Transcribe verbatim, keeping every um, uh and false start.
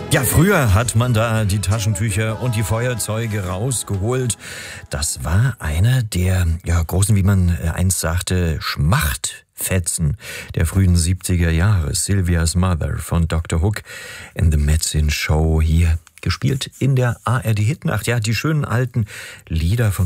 Ja, früher hat man da die Taschentücher und die Feuerzeuge rausgeholt. Das war einer der ja, großen, wie man einst sagte, Schmachtfetzen der frühen siebziger Jahre. Sylvia's Mother von Doktor Hook in The Medicine Show, hier gespielt in der A R D Hitnacht. Ja, die schönen alten Lieder von